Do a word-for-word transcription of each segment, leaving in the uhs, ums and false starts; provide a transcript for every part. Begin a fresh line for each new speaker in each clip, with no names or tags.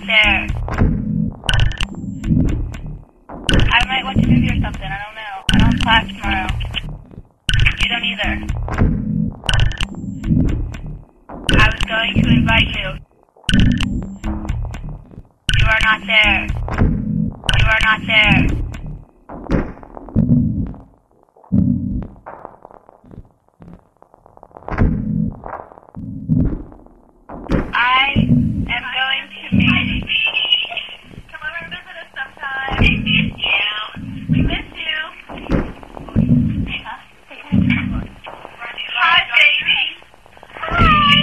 there. I might watch a movie or something, I don't know. I don't have class tomorrow. You don't either. I was going to invite you. You are not there. You are not there. I am going to meet. Come over and visit us sometime. We miss you. We miss you. Huh? Hi, baby. Hi.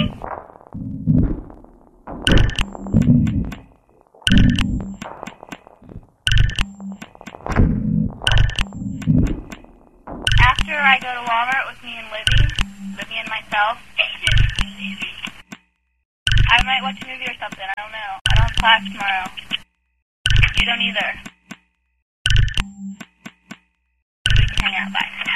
After I go to Walmart with me and Libby, Libby and myself, I might watch a movie or something, I don't know. I don't have class tomorrow. You don't either. We can hang out, bye.